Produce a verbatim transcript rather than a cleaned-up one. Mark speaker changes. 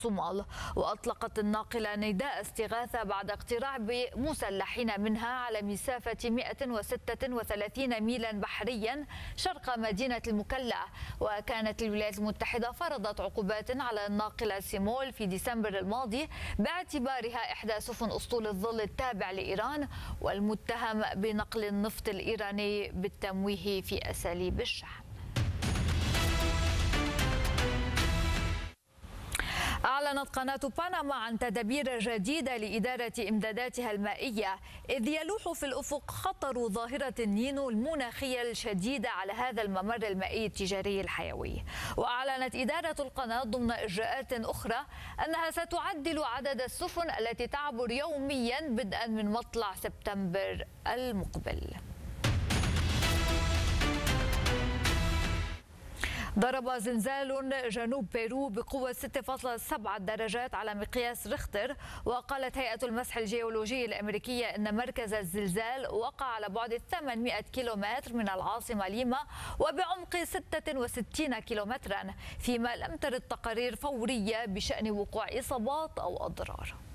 Speaker 1: الصومال. وأطلقت الناقلة نداء استغاثة بعد اقتراب مسلحين منها على مسافة مئة وستة وثلاثين ميلا بحريا شرق مدينة المكلا. وكانت الولايات المتحدة فرضت عقوبات على الناقلة سيمول في ديسمبر الماضي باعتبارها إحدى سفن أسطول الظل التابع لإيران والمتهم بنقل النفط الإيراني بالتمويه في أساليب الشحن. أعلنت قناة باناما عن تدابير جديدة لإدارة إمداداتها المائية، إذ يلوح في الأفق خطر ظاهرة النينو المناخية الشديدة على هذا الممر المائي التجاري الحيوي. وأعلنت إدارة القناة ضمن إجراءات أخرى أنها ستعدل عدد السفن التي تعبر يوميا بدءا من مطلع سبتمبر المقبل. ضرب زلزال جنوب بيرو بقوة ستة فاصلة سبعة درجات على مقياس ريختر. وقالت هيئة المسح الجيولوجي الأمريكية أن مركز الزلزال وقع على بعد ثمانمئة كيلومتر من العاصمة ليما وبعمق ستة وستين كيلومترا، فيما لم ترد تقارير فورية بشأن وقوع إصابات أو أضرار.